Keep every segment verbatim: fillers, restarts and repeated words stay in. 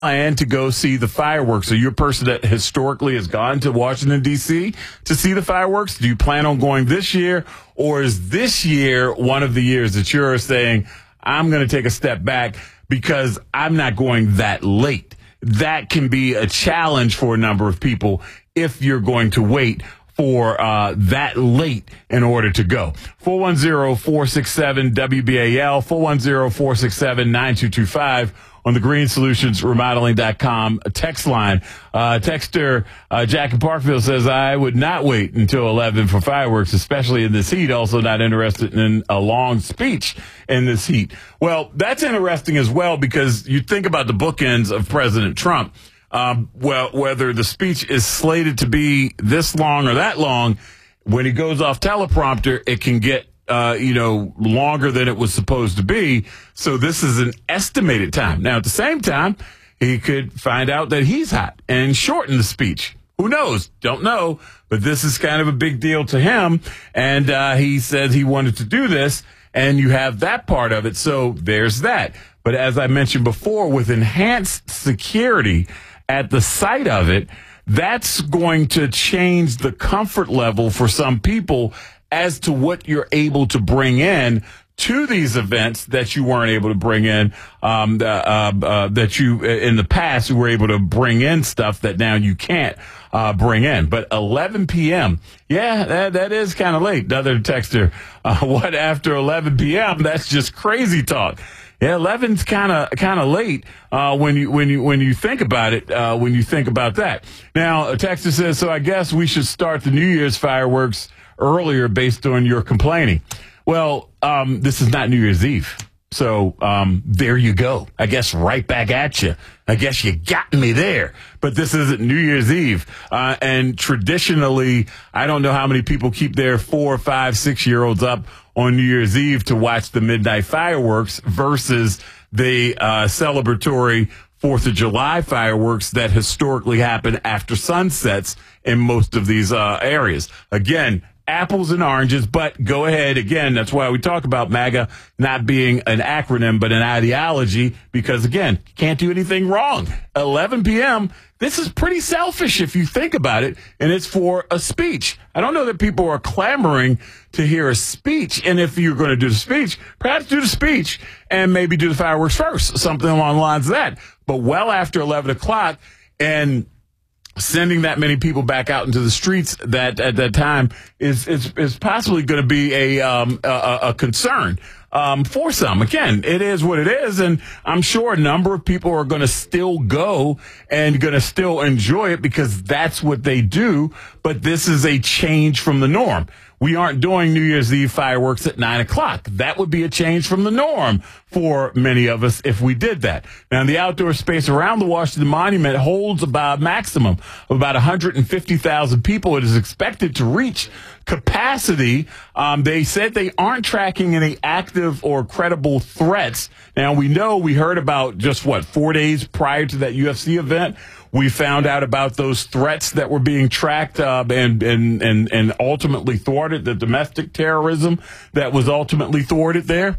plan to go see the fireworks? Are you a person that historically has gone to Washington, D C to see the fireworks? Do you plan on going this year? Or is this year one of the years that you're saying, I'm going to take a step back because I'm not going that late? That can be a challenge for a number of people if you're going to wait for uh, that late in order to go. four one zero, four six seven, W B A L, four one zero, four six seven, nine two two five on the green solutions remodeling dot com text line. Uh, texter uh, Jack in Parkville says, I would not wait until eleven for fireworks, especially in this heat. Also not interested in a long speech in this heat. Well, that's interesting as well, because you think about the bookends of President Trump. Um, well, whether the speech is slated to be this long or that long, when he goes off teleprompter, it can get, uh, you know, longer than it was supposed to be. So this is an estimated time. Now, at the same time, he could find out that he's hot and shorten the speech. Who knows? Don't know. But this is kind of a big deal to him. And uh, he said he wanted to do this. And you have that part of it. So there's that. But as I mentioned before, with enhanced security at the site of it, that's going to change the comfort level for some people as to what you're able to bring in to these events that you weren't able to bring in, um, uh, uh, that you in the past you were able to bring in stuff that now you can't uh, bring in. But eleven p.m. Yeah, that, that is kind of late. Another texter, uh, what after eleven p.m.? That's just crazy talk. Yeah, eleven's kind of kind of late uh, when you when you when you think about it. Uh, when you think about that. Now, a texter says, so I guess we should start the New Year's fireworks earlier based on your complaining. Well, um, this is not New Year's Eve, so um, there you go. I guess right back at you. I guess you got me there. But this isn't New Year's Eve, uh, and traditionally, I don't know how many people keep their four, five, six-year-olds up on New Year's Eve to watch the midnight fireworks versus the uh, celebratory Fourth of July fireworks that historically happen after sunsets in most of these uh, areas. Again, apples and oranges, but go ahead. Again, that's why we talk about MAGA not being an acronym, but an ideology, because, again, you can't do anything wrong. eleven p.m., this is pretty selfish if you think about it, and it's for a speech. I don't know that people are clamoring to hear a speech, and if you're going to do the speech, perhaps do the speech and maybe do the fireworks first, something along the lines of that. But well after eleven o'clock, and sending that many people back out into the streets that at that time is is, is possibly going to be a, um, a a concern um, for some. Again, it is what it is, and I'm sure a number of people are going to still go and going to still enjoy it because that's what they do. But this is a change from the norm. We aren't doing New Year's Eve fireworks at nine o'clock. That would be a change from the norm for many of us if we did that. Now, the outdoor space around the Washington Monument holds about a maximum of about one hundred fifty thousand people. It is expected to reach capacity. Um, they said they aren't tracking any active or credible threats. Now, we know we heard about just, what, four days prior to that U F C event, we found out about those threats that were being tracked uh, and, and, and, and ultimately thwarted, the domestic terrorism that was ultimately thwarted there.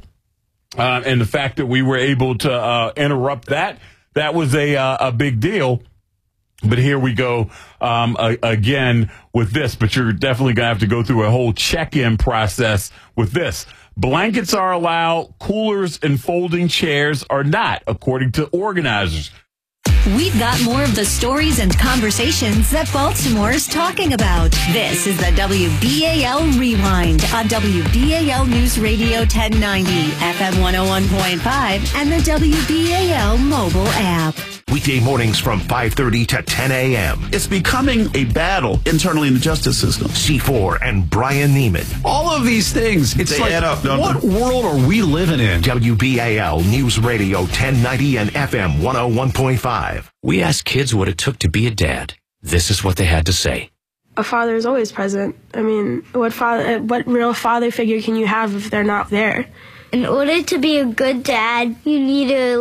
Uh, and the fact that we were able to uh, interrupt that, that was a, uh, a big deal. But here we go um, a, again with this. But you're definitely going to have to go through a whole check-in process with this. Blankets are allowed. Coolers and folding chairs are not, according to organizers. We've got more of the stories and conversations that Baltimore's talking about. This is the W B A L Rewind on W B A L News Radio ten ninety, F M one oh one point five, and the W B A L mobile app. Weekday mornings from five thirty to ten a.m. It's becoming a battle internally in the justice system. C four and Brian Neiman. All of these things, it's they like, add up, don't what they? world are we living in? W B A L News Radio ten ninety and F M one oh one point five. We asked kids what it took to be a dad. This is what they had to say. A father is always present. I mean, what father, what real father figure can you have if they're not there? In order to be a good dad, you need to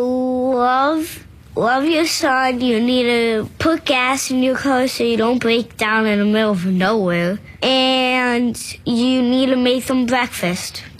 love love your son. You need to put gas in your car so you don't break down in the middle of nowhere. And you need to make them breakfast. Yep.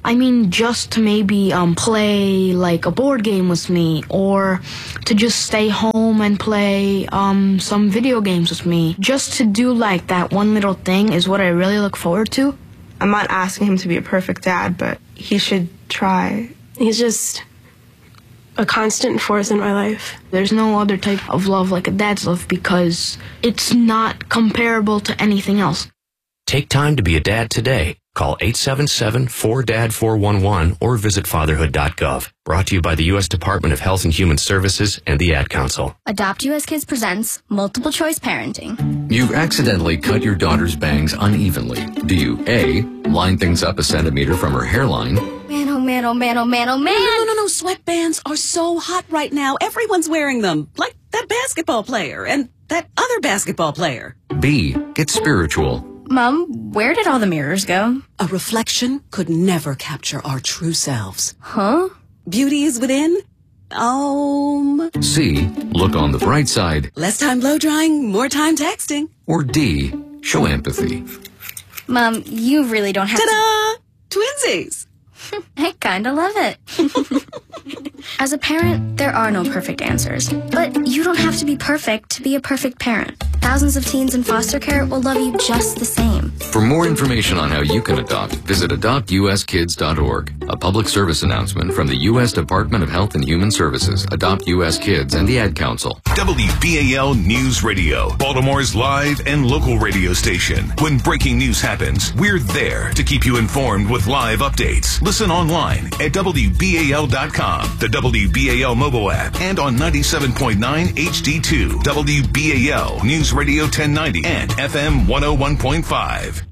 I mean, just to maybe um, play like a board game with me, or to just stay home and play um, some video games with me. Just to do like that one little thing is what I really look forward to. I'm not asking him to be a perfect dad, but he should try. He's just a constant force in my life. There's no other type of love like a dad's love because it's not comparable to anything else. Take time to be a dad today. Call eight seven seven, four D A D, four one one or visit fatherhood dot gov. Brought to you by the U S Department of Health and Human Services and the Ad Council. Adopt U S Kids presents Multiple Choice Parenting. You've accidentally cut your daughter's bangs unevenly. Do you A, line things up a centimeter from her hairline? Man, oh man, oh man, oh man, oh man. No, no, no, no. Sweatbands are so hot right now. Everyone's wearing them. Like that basketball player and that other basketball player. B, get spiritual. Mom, where did all the mirrors go? A reflection could never capture our true selves. Huh? Beauty is within. Um. C, look on the bright side. Less time blow drying, more time texting. Or D, show empathy. Mom, you really don't have Ta-da! To... Twinsies! I kinda love it. As a parent, there are no perfect answers. But you don't have to be perfect to be a perfect parent. Thousands of teens in foster care will love you just the same. For more information on how you can adopt, visit adopt u s kids dot org. A public service announcement from the U S Department of Health and Human Services, Adopt U S Kids, and the Ad Council. W B A L News Radio, Baltimore's live and local radio station. When breaking news happens, we're there to keep you informed with live updates. Listen online at W B A L dot com, the W B A L mobile app, and on ninety-seven point nine H D two, W B A L News Radio ten ninety, and F M one oh one point five.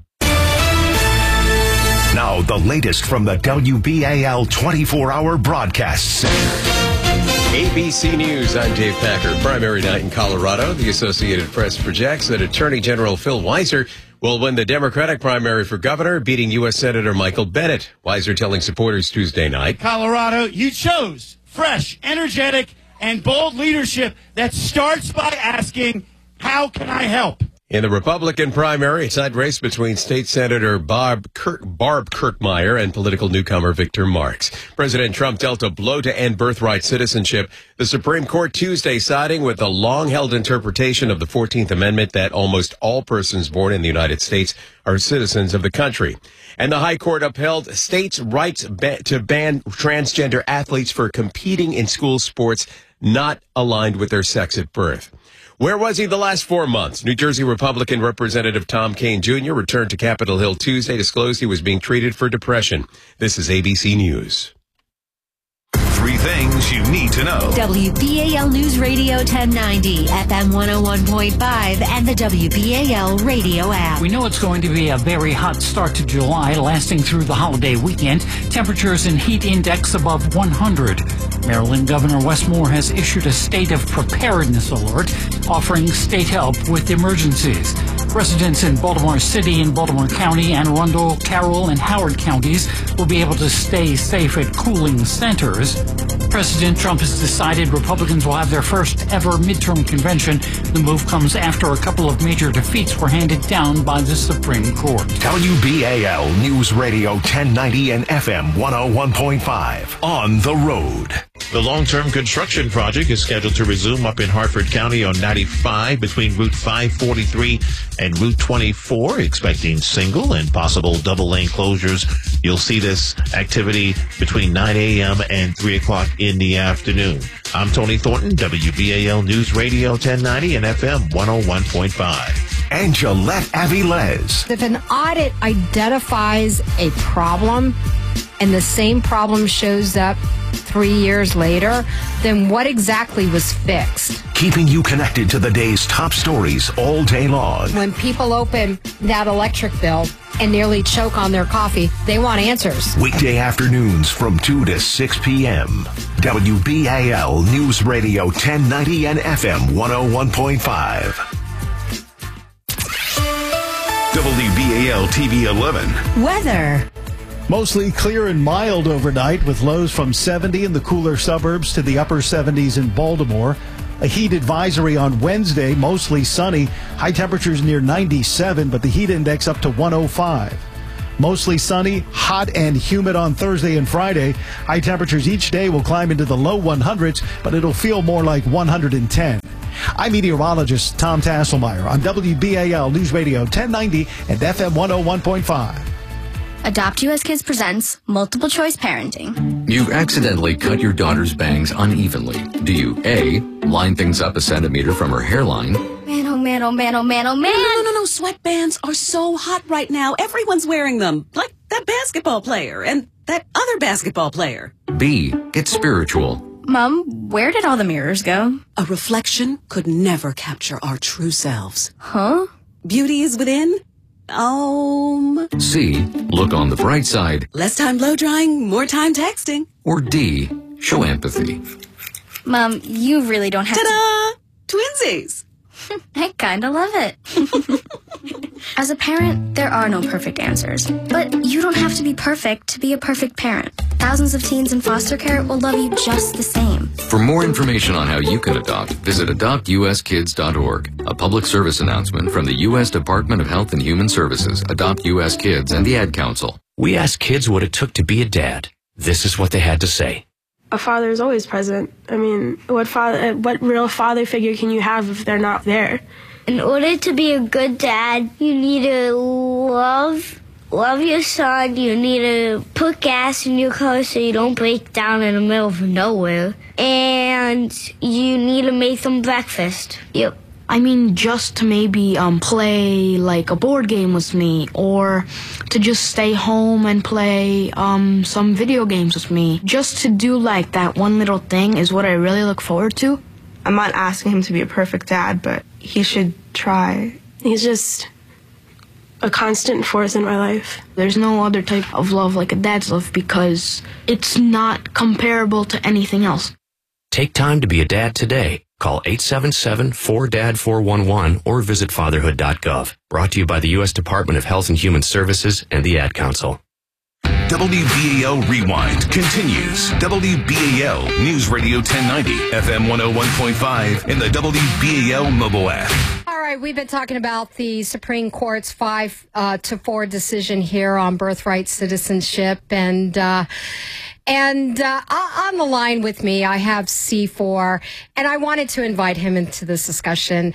Now, the latest from the W B A L twenty-four hour broadcast center. A B C News, I'm Dave Packer. Primary night in Colorado. The Associated Press projects that Attorney General Phil Weiser will win the Democratic primary for governor, beating U S Senator Michael Bennet. Weiser telling supporters Tuesday night, Colorado, you chose fresh, energetic, and bold leadership that starts by asking, how can I help? In the Republican primary, a tight race between State Senator Barb, Kirk, Barb Kirkmeyer and political newcomer Victor Marx. President Trump dealt a blow to end birthright citizenship. The Supreme Court Tuesday siding with the long-held interpretation of the fourteenth Amendment that almost all persons born in the United States are citizens of the country. And the High Court upheld states' rights ba- to ban transgender athletes for competing in school sports not aligned with their sex at birth. Where was he the last four months? New Jersey Republican Representative Tom Kean Junior returned to Capitol Hill Tuesday, disclosed he was being treated for depression. This is A B C News. Three things you need to know. W B A L News Radio ten ninety, F M one oh one point five, and the W B A L radio app. We know it's going to be a very hot start to July, lasting through the holiday weekend. Temperatures and heat index above one hundred. Maryland Governor Wes Moore has issued a state of preparedness alert, offering state help with emergencies. Residents in Baltimore City and Baltimore County, Anne Arundel, Carroll, and Howard counties will be able to stay safe at cooling centers. President Trump has decided Republicans will have their first ever midterm convention. The move comes after a couple of major defeats were handed down by the Supreme Court. W B A L News Radio ten ninety and F M one oh one point five. On the road. The long-term construction project is scheduled to resume up in Hartford County on ninety-five between Route five forty-three and Route twenty-four, expecting single and possible double-lane closures. You'll see this activity between nine a.m. and three o'clock in the afternoon. I'm Tony Thornton, W B A L News Radio ten ninety and F M one oh one point five. And Gillette Avilés. If an audit identifies a problem and the same problem shows up three years later, then what exactly was fixed? Keeping you connected to the day's top stories all day long. When people open that electric bill and nearly choke on their coffee, they want answers. Weekday afternoons from two to six p.m. W B A L News Radio ten ninety and F M one oh one point five. W B A L T V eleven. Weather. Mostly clear and mild overnight with lows from seventy in the cooler suburbs to the upper seventies in Baltimore. A heat advisory on Wednesday, mostly sunny. High temperatures near ninety-seven, but the heat index up to one oh five. Mostly sunny, hot and humid on Thursday and Friday. High temperatures each day will climb into the low hundreds, but it'll feel more like one hundred ten. I'm meteorologist Tom Tasselmeyer on W B A L News Radio ten ninety and F M one oh one point five. Adopt U S Kids presents Multiple Choice Parenting. You accidentally cut your daughter's bangs unevenly. Do you A, line things up a centimeter from her hairline? Man, oh man, oh man, oh man, oh man. No, no, no, no. Sweatbands are so hot right now. Everyone's wearing them. Like that basketball player and that other basketball player. B, get spiritual. Mom, where did all the mirrors go? A reflection could never capture our true selves. Huh? Beauty is within. Um. C, look on the bright side. Less time blow drying, more time texting. Or D, show empathy. Mom, you really don't have Ta-da! to... Twinsies! I kinda love it. As a parent, there are no perfect answers. But you don't have to be perfect to be a perfect parent. Thousands of teens in foster care will love you just the same. For more information on how you can adopt, visit adopt u s kids dot org. A public service announcement from the U S Department of Health and Human Services, Adopt U S Kids, and the Ad Council. We asked kids what it took to be a dad. This is what they had to say. A father is always present. I mean, what father, what real father figure can you have if they're not there? In order to be a good dad, you need to love, love your son. You need to put gas in your car so you don't break down in the middle of nowhere. And you need to make them breakfast. Yep. I mean, just to maybe um, play like a board game with me, or to just stay home and play um, some video games with me. Just to do like that one little thing is what I really look forward to. I'm not asking him to be a perfect dad, but he should try. He's just a constant force in my life. There's no other type of love like a dad's love because it's not comparable to anything else. Take time to be a dad today. Call eight seven seven, four D A D, four one one or visit fatherhood dot gov. Brought to you by the U S Department of Health and Human Services and the Ad Council. W B A L Rewind continues. W B A L News Radio ten ninety, F M one oh one point five, and the W B A L mobile app. All right, we've been talking about the Supreme Court's five uh, to four decision here on birthright citizenship, and uh, and uh, on the line with me, I have C four, and I wanted to invite him into this discussion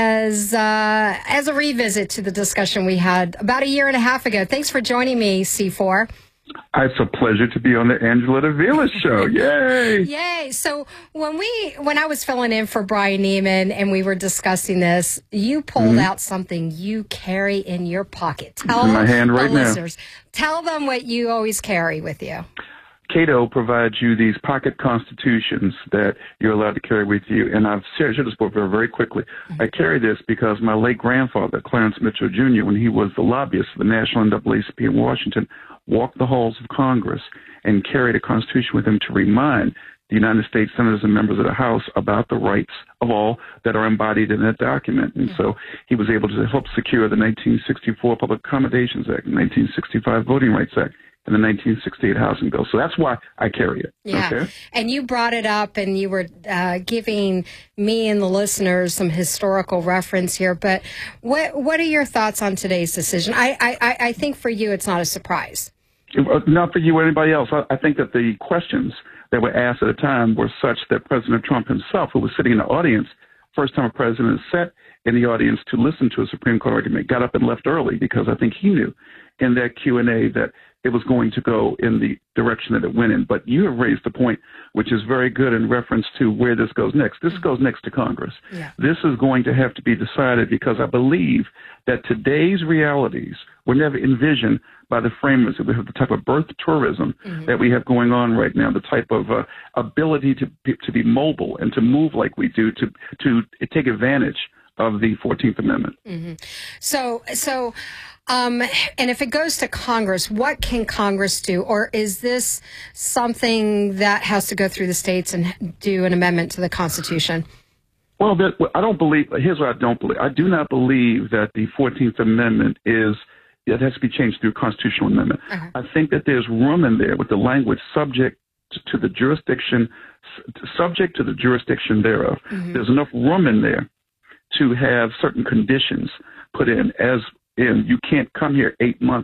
as uh, as a revisit to the discussion we had about a year and a half ago. Thanks for joining me, C four. It's a pleasure to be on the Angela Davila show. Yay! Yay! So when we, when I was filling in for Brian Neiman and we were discussing this, you pulled mm-hmm. out something you carry in your pocket. Tell it's in my hand right now. Listeners, tell them what you always carry with you. Cato provides you these pocket constitutions that you're allowed to carry with you. And I've shared this book very, very quickly. Mm-hmm. I carry this because my late grandfather, Clarence Mitchell Junior, when he was the lobbyist for the National N double A C P in Washington, walked the halls of Congress and carried a constitution with him to remind the United States senators and members of the House about the rights of all that are embodied in that document. And so he was able to help secure the nineteen sixty-four Public Accommodations Act, the nineteen sixty-five Voting Rights Act, and the nineteen sixty-eight Housing Bill. So that's why I carry it. Yeah. Okay? And you brought it up and you were uh, giving me and the listeners some historical reference here. But what what are your thoughts on today's decision? I, I, I think for you it's not a surprise. Not for you or anybody else. I, I think that the questions that were asked at the time were such that President Trump himself, who was sitting in the audience, first time a president sat in the audience to listen to a Supreme Court argument, got up and left early because I think he knew in that Q and A that it was going to go in the direction that it went in. But you have raised the point, which is very good in reference to where this goes next. This goes next to Congress. Yeah. This is going to have to be decided because I believe that today's realities were never envisioned by the framers. We have the type of birth tourism mm-hmm. that we have going on right now, the type of uh, ability to be, to be mobile and to move like we do, to to take advantage of the fourteenth Amendment. Mm-hmm. So, so, um, and if it goes to Congress, what can Congress do? Or is this something that has to go through the states and do an amendment to the Constitution? Well, that, I don't believe, here's what I don't believe. I do not believe that the fourteenth Amendment is, it has to be changed through a constitutional amendment. Uh-huh. I think that there's room in there with the language subject to the jurisdiction, subject to the jurisdiction thereof. Mm-hmm. There's enough room in there to have certain conditions put in, as in you can't come here eight months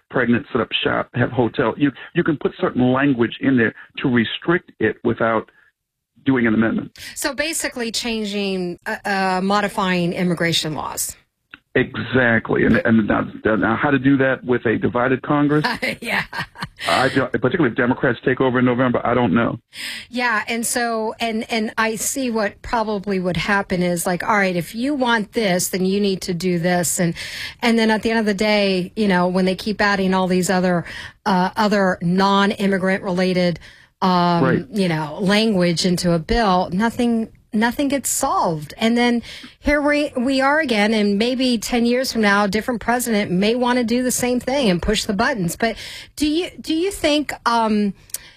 pregnant, set up shop, have hotel. You you can put certain language in there to restrict it without doing an amendment. So basically changing, uh, uh, modifying immigration laws. Exactly. And, and now, now how to do that with a divided Congress? Yeah. I don't, particularly if Democrats take over in November, I don't know. Yeah. And so, and, and I see what probably would happen is like, all right, if you want this, then you need to do this. And, and then at the end of the day, you know, when they keep adding all these other, uh, other non-immigrant related, um, right. you know, language into a bill, nothing, nothing gets solved. And then here we, we are again, and maybe ten years from now, a different president may want to do the same thing and push the buttons. But do you, do you think, um,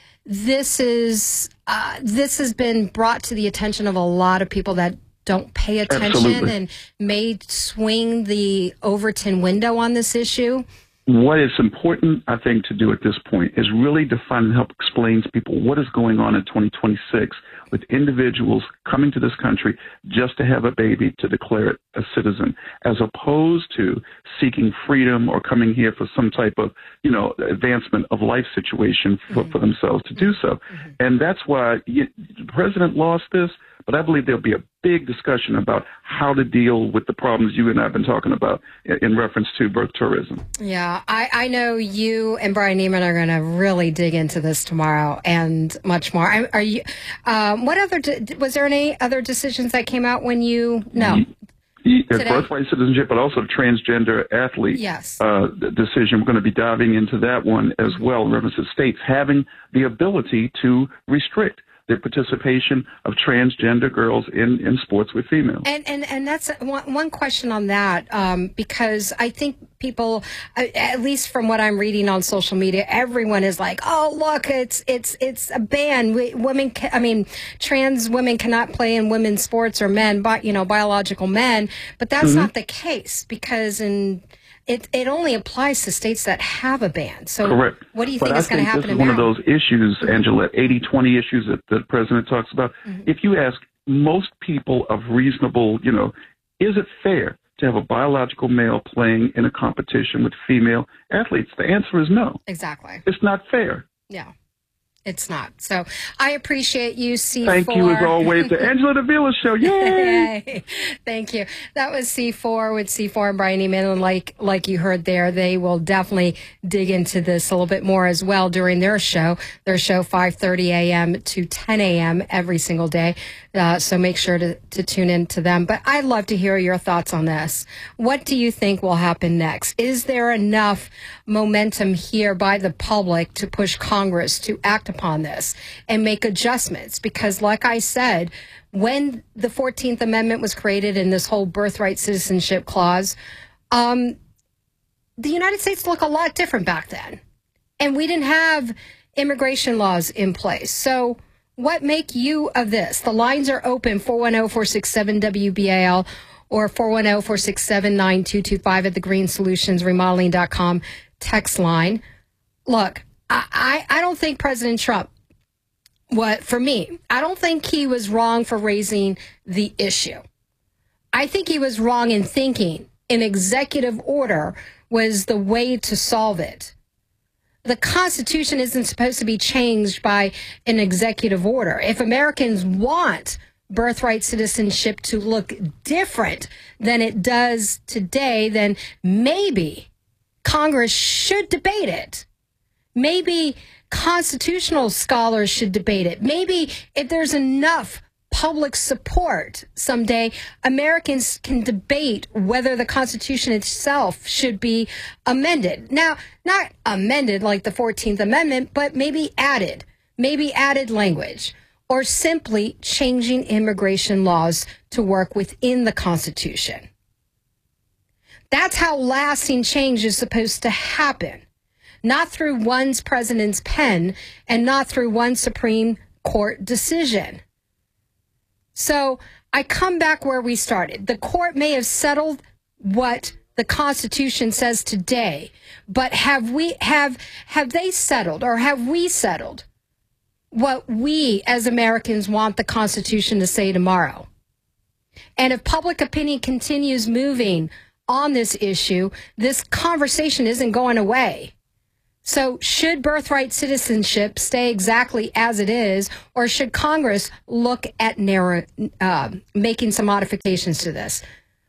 this is, uh, this has been brought to the attention of a lot of people that don't pay attention Absolutely. and may swing the Overton window on this issue? What is important, I think, to do at this point is really define and help explain to people what is going on in twenty twenty-six with individuals coming to this country just to have a baby, to declare it a citizen, as opposed to seeking freedom or coming here for some type of, you know, advancement of life situation for, mm-hmm. for themselves to do so. Mm-hmm. And that's why you, the president lost this, but I believe there'll be a big discussion about how to deal with the problems you and I have been talking about in, in reference to birth tourism. Yeah, I, I know you and Brian Neiman are going to really dig into this tomorrow and much more. Are, are you? Um, what other? De- was there any other decisions that came out when you? No. Today? Birthright citizenship, but also transgender athlete yes. uh, decision. We're going to be diving into that one as well in reference to states having the ability to restrict the participation of transgender girls in, in sports with females. And and, and that's one, one question on that, um, because I think people, at least from what I'm reading on social media, everyone is like, oh, look, it's it's it's a ban. We, women, ca- I mean, trans women cannot play in women's sports or men, but, you know, biological men. But that's mm-hmm. not the case, because in It it only applies to states that have a ban. So Correct. What do you but think I is going to happen this is in one of Maryland? those issues, Angela, eighty twenty issues that the president talks about. Mm-hmm. If you ask most people of reasonable, you know, is it fair to have a biological male playing in a competition with female athletes? The answer is no. Exactly. It's not fair. Yeah. It's not. So I appreciate you, C four. Thank you, as always, the Angela Davila Show. Yay! Yay! Thank you. That was C four with C four and Brian Neiman. And like, like you heard there, they will definitely dig into this a little bit more as well during their show. Their show, five thirty a.m. to ten a.m. every single day. Uh, so make sure to, to tune in to them. But I'd love to hear your thoughts on this. What do you think will happen next? Is there enough momentum here by the public to push Congress to act upon this and make adjustments? Because like I said, when the fourteenth Amendment was created and this whole birthright citizenship clause, um, the United States looked a lot different back then. And we didn't have immigration laws in place. So what make you of this? The lines are open, four one zero, four six seven, W B A L or four one zero, four six seven, nine two two five at the green solutions remodeling dot com text line. Look, I, I, I don't think President Trump, what for me, I don't think he was wrong for raising the issue. I think he was wrong in thinking an executive order was the way to solve it. The Constitution isn't supposed to be changed by an executive order. If Americans want birthright citizenship to look different than it does today, then maybe Congress should debate it. Maybe constitutional scholars should debate it. Maybe if there's enough public support someday, Americans can debate whether the Constitution itself should be amended. Now, not amended like the fourteenth Amendment, but maybe added, maybe added language, or simply changing immigration laws to work within the Constitution. That's how lasting change is supposed to happen, not through one president's pen and not through one Supreme Court decision. So I come back where we started. The court may have settled what the Constitution says today, but have we have have they settled, or have we settled what we as Americans want the Constitution to say tomorrow? And if public opinion continues moving on this issue, this conversation isn't going away. So should birthright citizenship stay exactly as it is, or should Congress look at narrow, uh, making some modifications to this?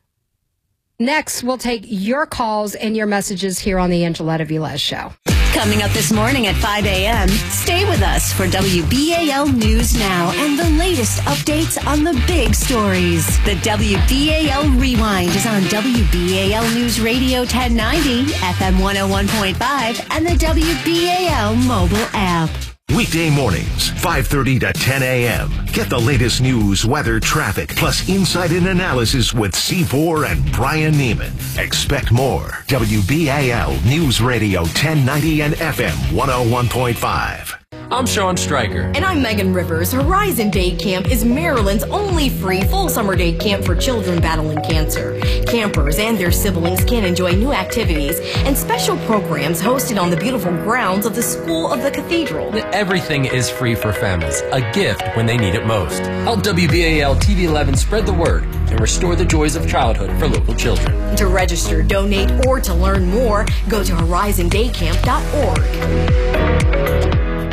Next, we'll take your calls and your messages here on the Angeletta Velez Show. Coming up this morning at five a.m., stay with us for W B A L News Now and the latest updates on the big stories. The W B A L Rewind is on W B A L News Radio ten ninety, F M one oh one point five, and the W B A L mobile app. Weekday mornings, five thirty to ten a.m. Get the latest news, weather, traffic, plus insight and analysis with C four and Brian Neiman. Expect more. W B A L News Radio ten ninety and F M one oh one point five. I'm Sean Stryker. And I'm Megan Rivers. Horizon Day Camp is Maryland's only free full summer day camp for children battling cancer. Campers and their siblings can enjoy new activities and special programs hosted on the beautiful grounds of the School of the Cathedral. Everything is free for families, a gift when they need it most. Help W B A L T V eleven spread the word and restore the joys of childhood for local children. To register, donate, or to learn more, go to horizon day camp dot org.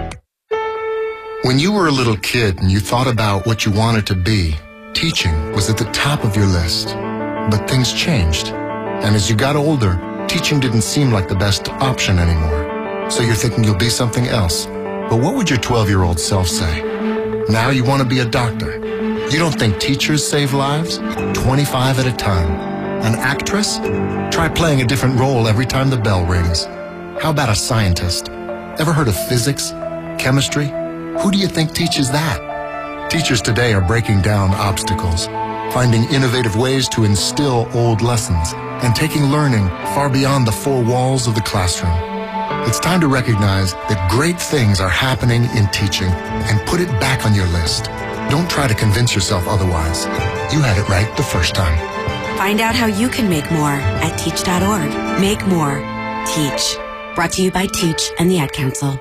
When you were a little kid and you thought about what you wanted to be, teaching was at the top of your list. But things changed. And as you got older, teaching didn't seem like the best option anymore. So you're thinking you'll be something else. But what would your twelve-year-old self say? Now you want to be a doctor. You don't think teachers save lives? twenty-five at a time. An actress? Try playing a different role every time the bell rings. How about a scientist? Ever heard of physics? Chemistry? Who do you think teaches that? Teachers today are breaking down obstacles, finding innovative ways to instill old lessons, and taking learning far beyond the four walls of the classroom. It's time to recognize that great things are happening in teaching and put it back on your list. Don't try to convince yourself otherwise. You had it right the first time. Find out how you can make more at teach dot org. Make more. Teach. Brought to you by Teach and the Ad Council.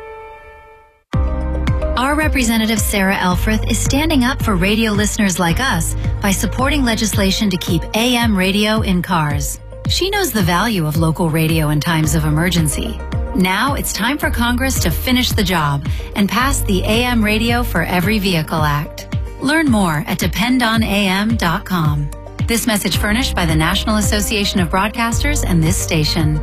Our representative Sarah Elfreth is standing up for radio listeners like us by supporting legislation to keep A M radio in cars. She knows the value of local radio in times of emergency. Now it's time for Congress to finish the job and pass the A M Radio for Every Vehicle Act. Learn more at depend on A M dot com. This message furnished by the National Association of Broadcasters and this station.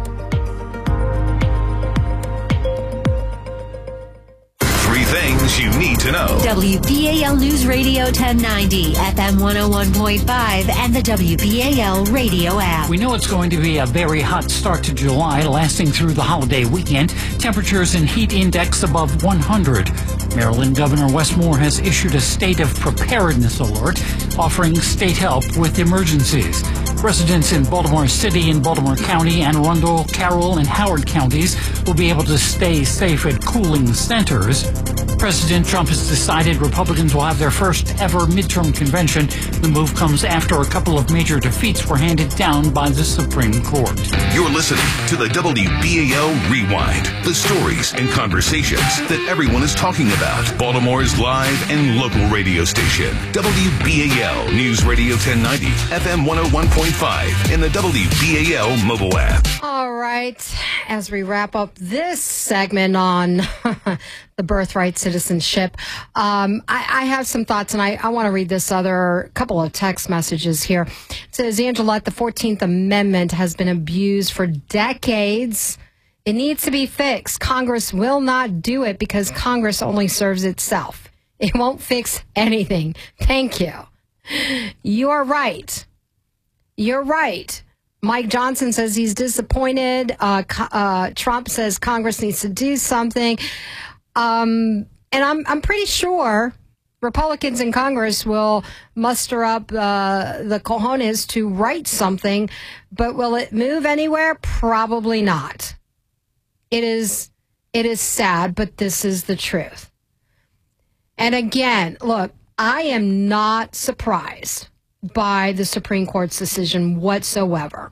Things you need to know. W B A L News Radio ten ninety, F M one oh one point five, and the W B A L radio app. We know it's going to be a very hot start to July, lasting through the holiday weekend. Temperatures and heat index above one hundred. Maryland Governor Wes Moore has issued a state of preparedness alert, offering state help with emergencies. Residents in Baltimore City and Baltimore County, Anne Arundel, Carroll, and Howard counties will be able to stay safe at cooling centers. President Trump has decided Republicans will have their first ever midterm convention. The move comes after a couple of major defeats were handed down by the Supreme Court. You're listening to the W B A L Rewind, the stories and conversations that everyone is talking about. Baltimore's live and local radio station, W B A L News Radio ten ninety, F M one oh one point five, and the W B A L mobile app. All right, as we wrap up this segment on the birthright citizenship, um, I, I have some thoughts, and I, I want to read this other couple of text messages here. It says, Angelette, the fourteenth Amendment has been abused for decades. It needs to be fixed. Congress will not do it because Congress only serves itself. It won't fix anything. Thank you. You are right. You're right. Mike Johnson says he's disappointed. Uh, uh, Trump says Congress needs to do something. Um, and I'm I'm pretty sure Republicans in Congress will muster up uh, the cojones to write something. But will it move anywhere? Probably not. It is it is sad, but this is the truth. And again, look, I am not surprised by the Supreme Court's decision whatsoever.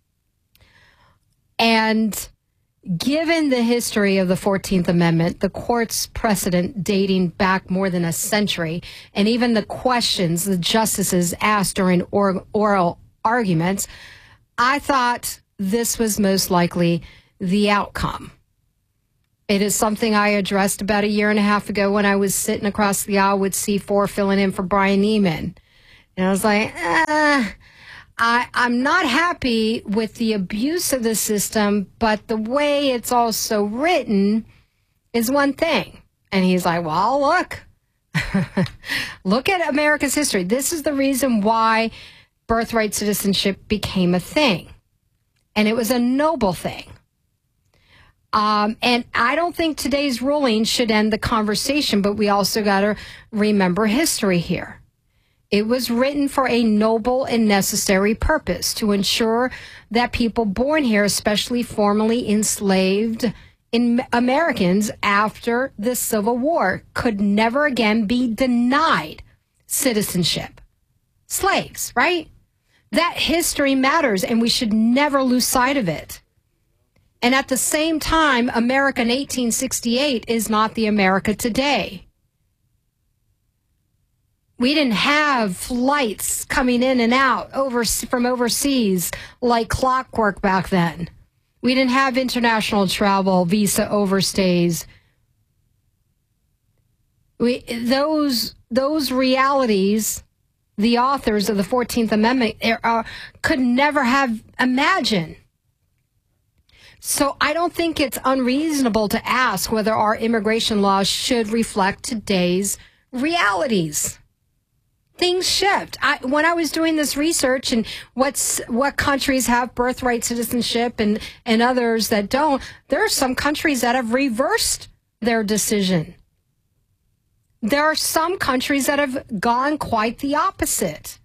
And given the history of the fourteenth Amendment, the court's precedent dating back more than a century, and even the questions the justices asked during or- oral arguments, I thought this was most likely the outcome. It is something I addressed about a year and a half ago when I was sitting across the aisle with C four filling in for Brian Neiman. And I was like, eh, I, I'm not happy with the abuse of the system, but the way it's also written is one thing. And he's like, well, look, look at America's history. This is the reason why birthright citizenship became a thing. And it was a noble thing. Um, and I don't think today's ruling should end the conversation, but we also got to remember history here. It was written for a noble and necessary purpose to ensure that people born here, especially formerly enslaved in Americans after the Civil War, could never again be denied citizenship. Slaves, right? That history matters, and we should never lose sight of it. And at the same time, America in eighteen sixty-eight is not the America today. We didn't have flights coming in and out over, from overseas like clockwork back then. We didn't have international travel, visa overstays. We, those, those realities, the authors of the fourteenth Amendment uh, could never have imagined. So I don't think it's unreasonable to ask whether our immigration laws should reflect today's realities. Things shift. I, when I was doing this research and what's what countries have birthright citizenship and, and others that don't, there are some countries that have reversed their decision. There are some countries that have gone quite the opposite.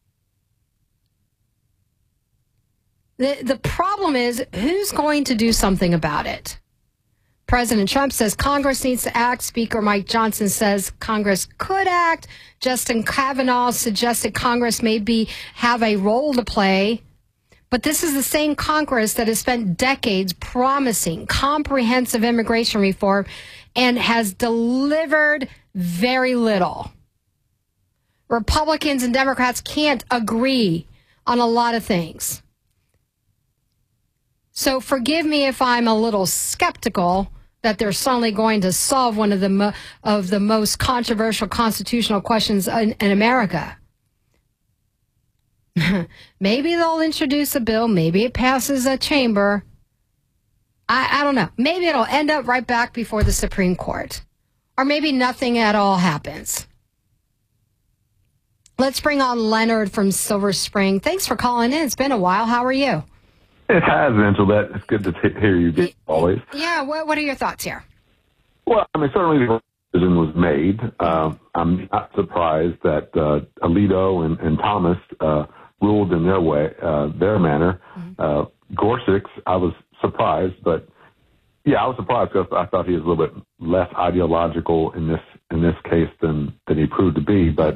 The, the problem is, who's going to do something about it? President Trump says Congress needs to act. Speaker Mike Johnson says Congress could act. Justin Kavanaugh suggested Congress maybe have a role to play. But this is the same Congress that has spent decades promising comprehensive immigration reform and has delivered very little. Republicans and Democrats can't agree on a lot of things. So forgive me if I'm a little skeptical that they're suddenly going to solve one of the mo- of the most controversial constitutional questions in, in America. Maybe they'll introduce a bill. Maybe it passes a chamber. I, I don't know. Maybe it'll end up right back before the Supreme Court. Or maybe nothing at all happens. Let's bring on Leonard from Silver Spring. Thanks for calling in. It's been a while. How are you? It has, Angelette. It's good to t- hear you always. Yeah, what, what are your thoughts here? Well, I mean, certainly the decision was made. Uh, I'm not surprised that uh, Alito and, and Thomas uh, ruled in their way, uh, their manner. Mm-hmm. Uh, Gorsuch's, I was surprised, but yeah, I was surprised because I thought he was a little bit less ideological in this in this case than than he proved to be. But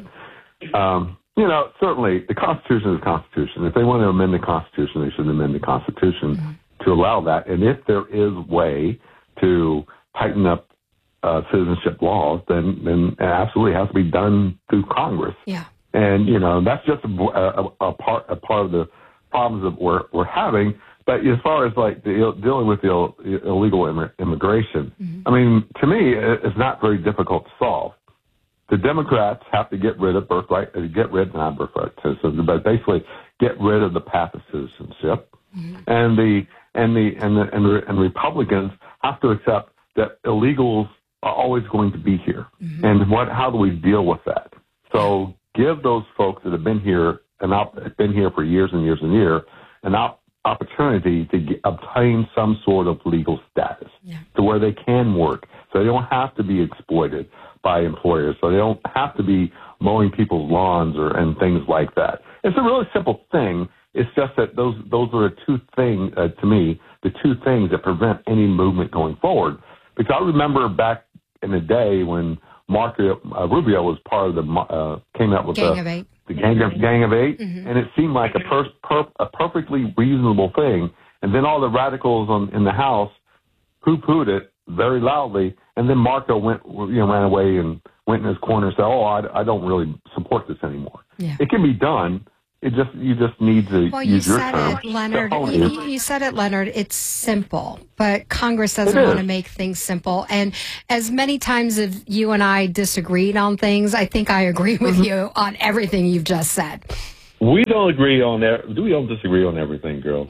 um, you know, certainly the Constitution is the Constitution. If they want to amend the Constitution, they should amend the Constitution mm-hmm. to allow that. And if there is a way to tighten up uh, citizenship laws, then then it absolutely has to be done through Congress. Yeah. And you know, that's just a, a, a part a part of the problems that we're we're having. But as far as like the, dealing with the Ill, illegal imm- immigration, mm-hmm. I mean, to me, it's not very difficult to solve. The Democrats have to get rid of birthright, get rid not birthright citizenship, but basically get rid of the path of citizenship, mm-hmm. and the and the and the and the and Republicans have to accept that illegals are always going to be here. Mm-hmm. And what? How do we deal with that? So give those folks that have been here and op- been here for years and years and years an op- opportunity to get, obtain some sort of legal status yeah. to where they can work, so they don't have to be exploited by employers, so they don't have to be mowing people's lawns or and things like that. It's a really simple thing. It's just that those those are the two things, uh, to me, the two things that prevent any movement going forward. Because I remember back in the day when Marco uh, Rubio was part of the, uh, came out with Gang the, of Eight. the Gang of, Gang of Eight, mm-hmm. and it seemed like a, per, per, a perfectly reasonable thing. And then all the radicals on, in the House poo-pooed it very loudly, and then Marco went, you know, ran away and went in his corner and said, oh, I, I don't really support this anymore. Yeah. It can be done It just you just need to well, you use your said term. it, Leonard. to hone You, it. you said it, Leonard. It's simple, but Congress doesn't It is. want to make things simple. And as many times as you and I disagreed on things, I think I agree with Mm-hmm. you on everything you've just said. We don't agree on that. We don't disagree on everything, girl.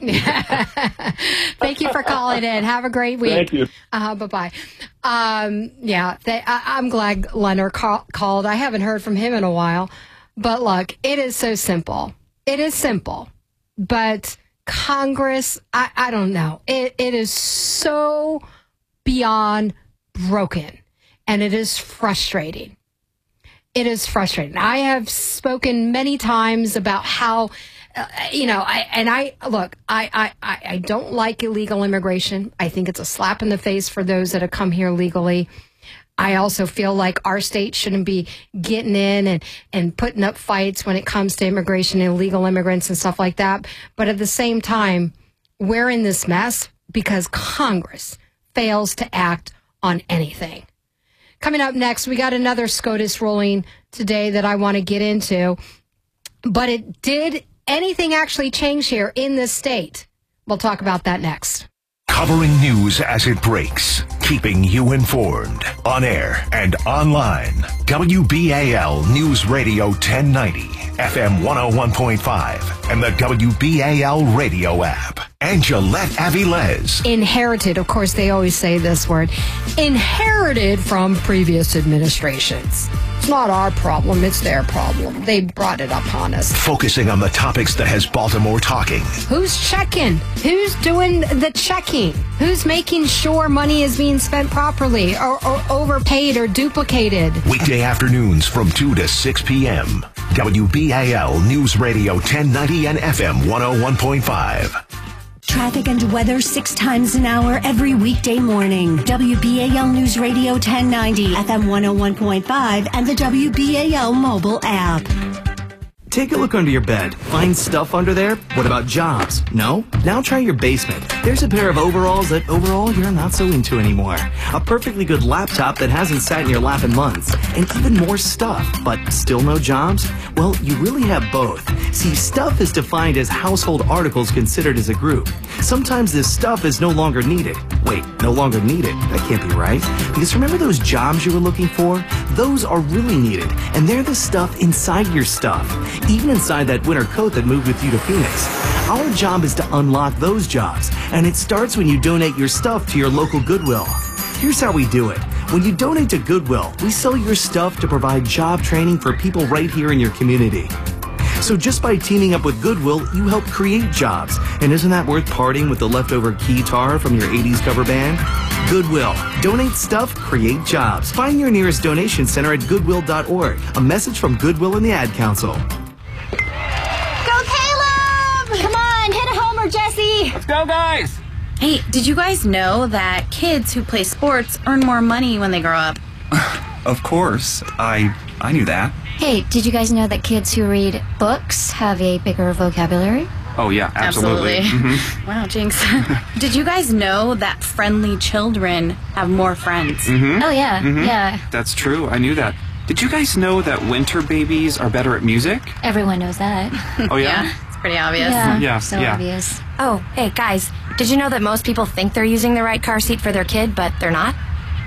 Thank you for calling in. Have a great week. Thank you. Uh, bye bye. Um, yeah, they, I, I'm glad Leonard call, called. I haven't heard from him in a while. But look, it is so simple. It is simple. But Congress, I, I don't know. It It is so beyond broken. And it is frustrating. It is frustrating. I have spoken many times about how, uh, you know, I, and I, look, I, I, I don't like illegal immigration. I think it's a slap in the face for those that have come here legally. I also feel like our state shouldn't be getting in and, and putting up fights when it comes to immigration and illegal immigrants and stuff like that. But at the same time, we're in this mess because Congress fails to act on anything. Coming up next, we got another SCOTUS ruling today that I want to get into. But it did anything actually change here in this state? We'll talk about that next. Covering news as it breaks, keeping you informed, on air and online. W B A L News Radio ten ninety, F M one oh one point five, and the W B A L radio app. Angelette Avilés. Inherited, of course, they always say this word, inherited from previous administrations. It's not our problem, it's their problem. They brought it upon us. Focusing on the topics that has Baltimore talking. Who's checking? Who's doing the checking? Who's making sure money is being spent properly or, or overpaid or duplicated? Weekday afternoons from two to six p.m. W B A L News Radio ten ninety and F M one oh one point five. Traffic and weather six times an hour every weekday morning. W B A L News Radio ten ninety, F M one oh one point five, and the W B A L mobile app. Take a look under your bed. Find stuff under there? What about jobs? No? Now try your basement. There's a pair of overalls that overall you're not so into anymore. A perfectly good laptop that hasn't sat in your lap in months. And even more stuff, but still no jobs? Well, you really have both. See, stuff is defined as household articles considered as a group. Sometimes this stuff is no longer needed. Wait, no longer needed? That can't be right. Because remember those jobs you were looking for? Those are really needed, and they're the stuff inside your stuff. Even inside that winter coat that moved with you to Phoenix. Our job is to unlock those jobs, and it starts when you donate your stuff to your local Goodwill. Here's how we do it. When you donate to Goodwill, we sell your stuff to provide job training for people right here in your community. So just by teaming up with Goodwill, you help create jobs. And isn't that worth parting with the leftover guitar from your eighties cover band? Goodwill. Donate stuff, create jobs. Find your nearest donation center at goodwill dot org. A message from Goodwill and the Ad Council. Go, Caleb! Come on, hit a homer, Jesse! Let's go, guys! Hey, did you guys know that kids who play sports earn more money when they grow up? Of course. I I knew that. Hey, did you guys know that kids who read books have a bigger vocabulary? Oh, yeah, absolutely. Absolutely. Mhm. Wow, Jinx. Did you guys know that friendly children have more friends? Mhm. Oh, yeah, Mhm. yeah. That's true. I knew that. Did you guys know that winter babies are better at music? Everyone knows that. Oh, yeah? It's pretty obvious. Yeah, Yeah, so yeah. obvious. Oh, hey, guys, did you know that most people think they're using the right car seat for their kid, but they're not?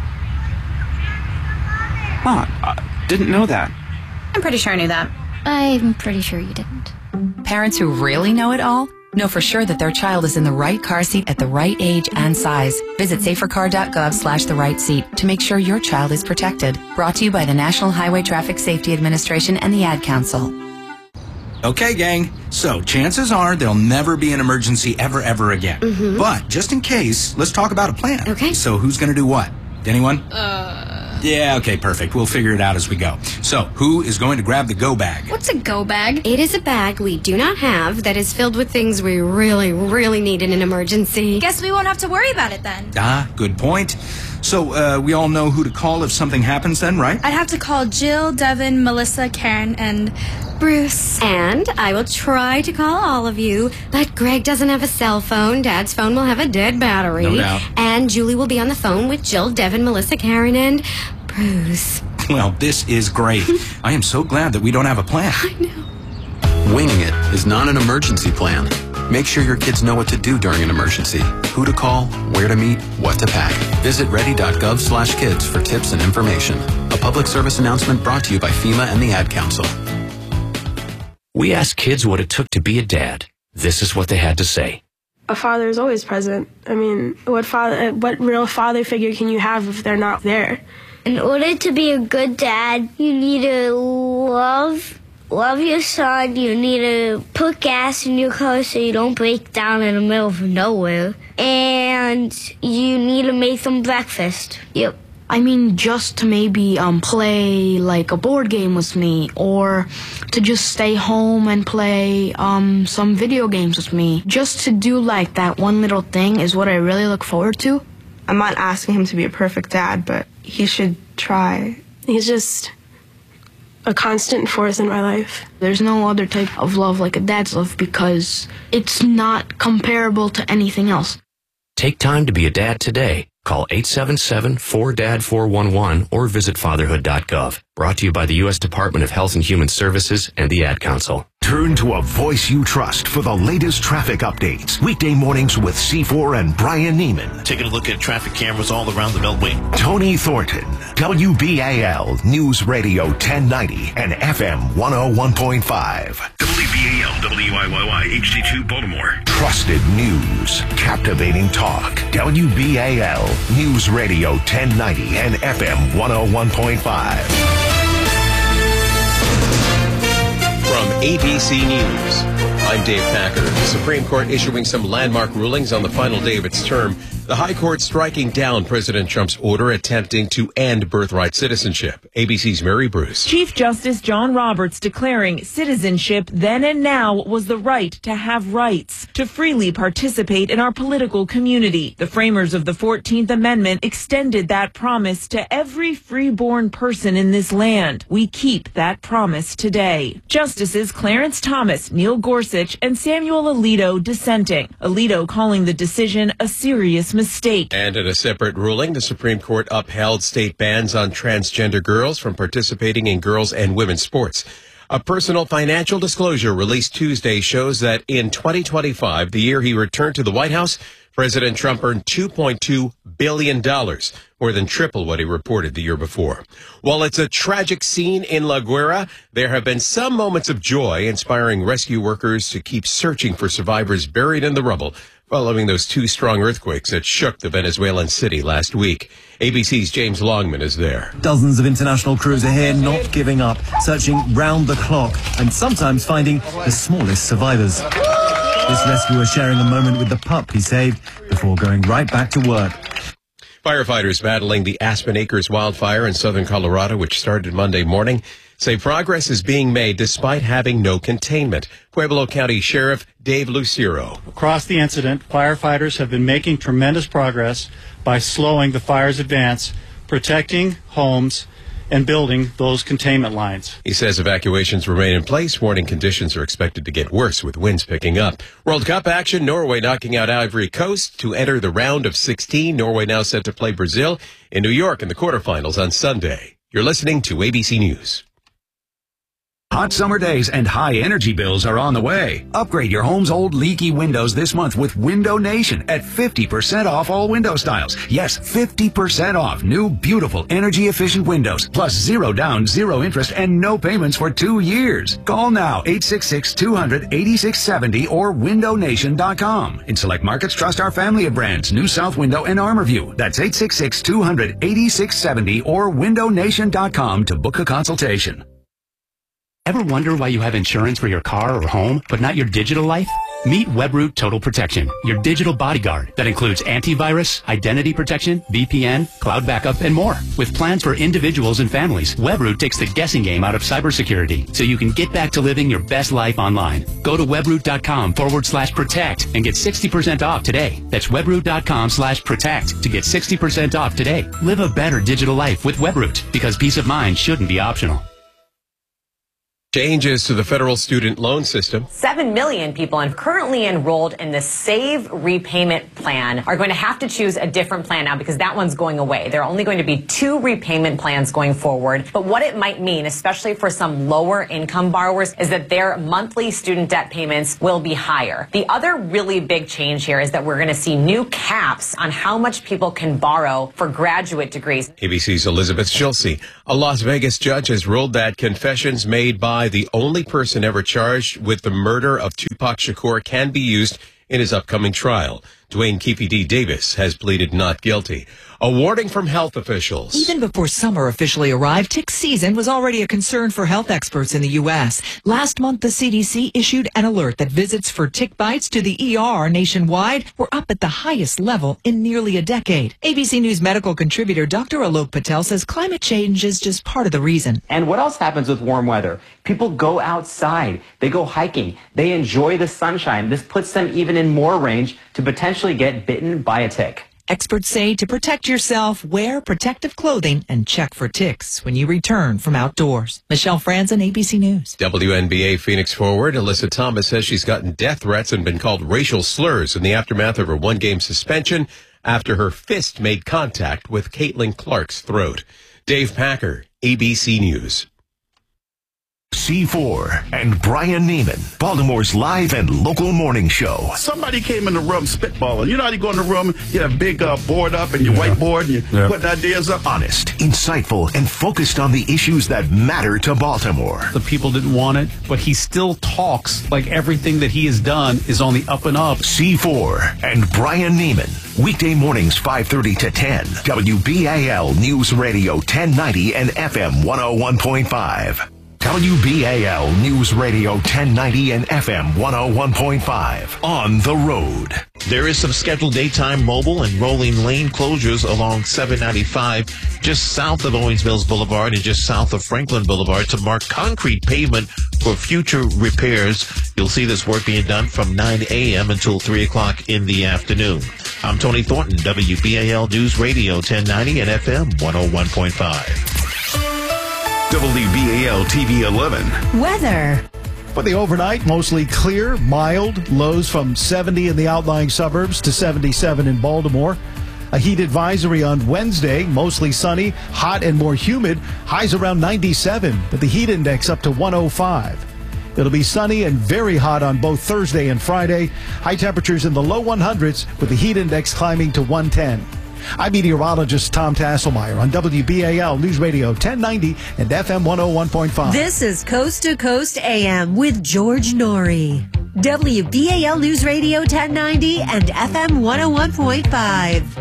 Huh. I didn't know that. I'm pretty sure I knew that. I'm pretty sure you didn't. Parents who really know it all know for sure that their child is in the right car seat at the right age and size. Visit safercar dot gov slash the right seat to make sure your child is protected. Brought to you by the National Highway Traffic Safety Administration and the Ad Council. Okay, gang. So, chances are there'll never be an emergency ever, ever again. Mhm. But, just in case, let's talk about a plan. Okay. So, who's going to do what? Anyone? Uh... Yeah, okay, perfect. We'll figure it out as we go. So, who is going to grab the go bag? What's a go bag? It is a bag we do not have that is filled with things we really, really need in an emergency. Guess we won't have to worry about it then. Ah, good point. So, uh, we all know who to call if something happens then, right? I'd have to call Jill, Devin, Melissa, Karen, and Bruce. And I will try to call all of you, but Greg doesn't have a cell phone. Dad's phone will have a dead battery. No doubt. And Julie will be on the phone with Jill, Devin, Melissa, Karen, and Bruce. Well, this is great. I am so glad that we don't have a plan. I know. Winging it is not an emergency plan. Make sure your kids know what to do during an emergency, who to call, where to meet, what to pack. Visit ready.gov slash kids for tips and information. A public service announcement brought to you by FEMA and the Ad Council. We asked kids what it took to be a dad. This is what they had to say. A father is always present. I mean, what father, what real father figure can you have if they're not there? In order to be a good dad, you need to love Love your son. You need to put gas in your car so you don't break down in the middle of nowhere. And you need to make them breakfast. Yep. I mean, just to maybe um, play like a board game with me, or to just stay home and play um, some video games with me. Just to do like that one little thing is what I really look forward to. I'm not asking him to be a perfect dad, but he should try. He's just a constant force in my life. There's no other type of love like a dad's love because it's not comparable to anything else. Take time to be a dad today. Call eight seven seven, four D A D, four one one or visit fatherhood dot gov. Brought to you by the U S Department of Health and Human Services and the Ad Council. Turn to a voice you trust for the latest traffic updates. Weekday mornings with C four and Brian Neiman. Taking a look at traffic cameras all around the Beltway. Tony Thornton, W B A L News Radio ten ninety and F M one oh one point five. W B A L W I Y Y H D two Baltimore. Trusted news, captivating talk. W B A L News Radio ten ninety and F M one oh one point five. From A B C News, I'm Dave Packer. The Supreme Court issuing some landmark rulings on the final day of its term. The High Court striking down President Trump's order attempting to end birthright citizenship. A B C's Mary Bruce. Chief Justice John Roberts declaring citizenship then and now was the right to have rights, to freely participate in our political community. The framers of the fourteenth Amendment extended that promise to every freeborn person in this land. We keep that promise today. Justices Clarence Thomas, Neil Gorsuch, and Samuel Alito dissenting. Alito calling the decision a serious mistake. And in a separate ruling, the Supreme Court upheld state bans on transgender girls from participating in girls' and women's sports. A personal financial disclosure released Tuesday shows that in twenty twenty-five, the year he returned to the White House, President Trump earned two point two billion dollars, more than triple what he reported the year before. While it's a tragic scene in La Guaira, there have been some moments of joy, inspiring rescue workers to keep searching for survivors buried in the rubble following those two strong earthquakes that shook the Venezuelan city last week. A B C's James Longman is there. Dozens of international crews are here, not giving up, searching round the clock and sometimes finding the smallest survivors. This rescuer sharing a moment with the pup he saved before going right back to work. Firefighters battling the Aspen Acres wildfire in southern Colorado, which started Monday morning, say progress is being made despite having no containment. Pueblo County Sheriff Dave Lucero. Across the incident, firefighters have been making tremendous progress by slowing the fire's advance, protecting homes, and building those containment lines. He says evacuations remain in place. Warning conditions are expected to get worse with winds picking up. World Cup action, Norway knocking out Ivory Coast to enter the round of sixteen. Norway now set to play Brazil in New York in the quarterfinals on Sunday. You're listening to A B C News. Hot summer days and high energy bills are on the way. Upgrade your home's old leaky windows this month with Window Nation at fifty percent off all window styles. Yes, fifty percent off new, beautiful, energy-efficient windows. Plus zero down, zero interest, and no payments for two years. Call now, eight six six, two hundred, eighty-six seventy or window nation dot com. In select markets, trust our family of brands, New South Window and Armorview. That's eight six six, two hundred, eighty-six seventy or window nation dot com to book a consultation. Ever wonder why you have insurance for your car or home, but not your digital life? Meet Webroot Total Protection, your digital bodyguard that includes antivirus, identity protection, V P N, cloud backup, and more. With plans for individuals and families, Webroot takes the guessing game out of cybersecurity so you can get back to living your best life online. Go to webroot.com forward slash protect and get sixty percent off today. That's webroot.com slash protect to get sixty percent off today. Live a better digital life with Webroot because peace of mind shouldn't be optional. Changes to the federal student loan system. Seven million people and currently enrolled in the Save Repayment Plan are going to have to choose a different plan now because that one's going away. There are only going to be two repayment plans going forward. But what it might mean, especially for some lower income borrowers, is that their monthly student debt payments will be higher. The other really big change here is that we're going to see new caps on how much people can borrow for graduate degrees. A B C's Elizabeth Schulze. A Las Vegas judge has ruled that confessions made by the only person ever charged with the murder of Tupac Shakur can be used in his upcoming trial. Dwayne Keefe D. Davis has pleaded not guilty. A warning from health officials. Even before summer officially arrived, tick season was already a concern for health experts in the U S. Last month, the C D C issued an alert that visits for tick bites to the E R nationwide were up at the highest level in nearly a decade. A B C News medical contributor Doctor Alok Patel says climate change is just part of the reason. And what else happens with warm weather? People go outside, they go hiking, they enjoy the sunshine. This puts them even in more range to potentially get bitten by a tick. Experts say to protect yourself, wear protective clothing and check for ticks when you return from outdoors. Michelle Franzen, A B C News. W N B A Phoenix forward Alyssa Thomas says she's gotten death threats and been called racial slurs in the aftermath of her one-game suspension after her fist made contact with Caitlin Clark's throat. Dave Packer, A B C News. C four and Brian Neiman, Baltimore's live and local morning show. Somebody came in the room spitballing. You know how you go in the room, you have a big uh, board up and your yeah. whiteboard and you're yeah. putting ideas up? Honest, insightful, and focused on the issues that matter to Baltimore. The people didn't want it, but he still talks like everything that he has done is on the up and up. C four and Brian Neiman, weekday mornings five thirty to ten. W B A L News Radio ten ninety and F M one oh one point five. W B A L News Radio ten ninety and F M one oh one point five. On the road. There is some scheduled daytime mobile and rolling lane closures along seven ninety-five just south of Owings Mills Boulevard and just south of Franklin Boulevard to mark concrete pavement for future repairs. You'll see this work being done from nine a.m. until three o'clock in the afternoon. I'm Tony Thornton, W B A L News Radio ten ninety and F M one oh one point five. W B A L T V eleven. Weather. For the overnight, mostly clear, mild, lows from seventy in the outlying suburbs to seventy-seven in Baltimore. A heat advisory on Wednesday, mostly sunny, hot and more humid, highs around ninety-seven, but the heat index up to one oh five. It'll be sunny and very hot on both Thursday and Friday. High temperatures in the low hundreds with the heat index climbing to one ten. I'm meteorologist Tom Tasselmeyer on W B A L News Radio ten ninety and F M one oh one point five. This is Coast to Coast A M with George Norrie. W B A L News Radio ten ninety and F M one oh one point five.